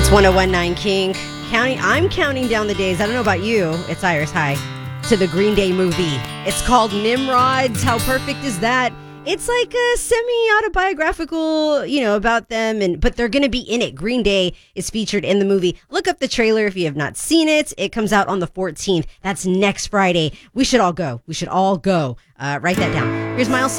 It's 1019 King. I'm counting down the days. I don't know about you. It's Iris. Hi. To the Green Day movie. It's called Nimrods. How perfect is that? It's like a semi-autobiographical, about them, but they're going to be in it. Green Day is featured in the movie. Look up the trailer if you have not seen it. It comes out on the 14th. That's next Friday. We should all go. Write that down. Here's Miles